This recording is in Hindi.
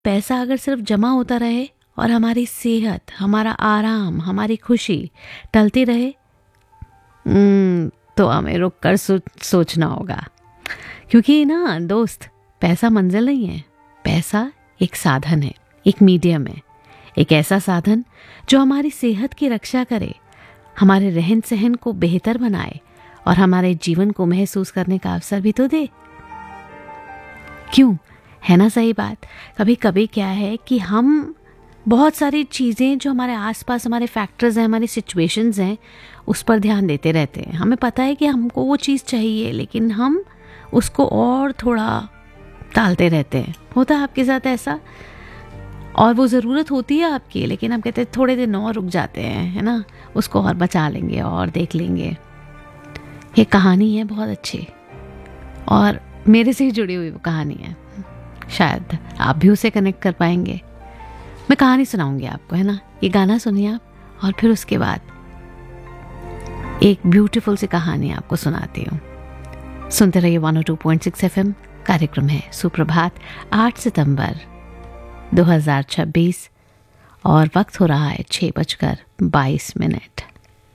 पैसा अगर सिर्फ जमा होता रहे और हमारी सेहत, हमारा आराम, हमारी खुशी टलती रहे, तो हमें रुक कर सोचना होगा। क्योंकि ना दोस्त, पैसा मंजिल नहीं है, पैसा एक साधन है, एक मीडियम है, एक ऐसा साधन जो हमारी सेहत की रक्षा करे, हमारे रहन सहन को बेहतर बनाए और हमारे जीवन को महसूस करने का अवसर भी तो दे। क्यों, है ना सही बात? कभी कभी क्या है कि हम बहुत सारी चीज़ें जो हमारे आसपास, हमारे फैक्टर्स हैं, हमारी सिचुएशंस हैं, उस पर ध्यान देते रहते हैं। हमें पता है कि हमको वो चीज़ चाहिए, लेकिन हम उसको और थोड़ा टालते रहते हैं। होता है आपके साथ ऐसा? और वो ज़रूरत होती है आपकी, लेकिन हम कहते हैं थोड़े दिन और रुक जाते हैं, है ना, उसको और बचा लेंगे और देख लेंगे। ये कहानी है बहुत अच्छी और मेरे से ही जुड़ी हुई वो कहानी है। शायद आप भी उसे कनेक्ट कर पाएंगे। मैं कहानी सुनाऊंगी आपको, है ना। ये गाना सुनिए आप और फिर उसके बाद एक ब्यूटीफुल सी कहानी आपको सुनाती हूँ। सुनते रहिए 102.6 FM। कार्यक्रम है सुप्रभात, 8 सितंबर 2026 और वक्त हो रहा है 6:22।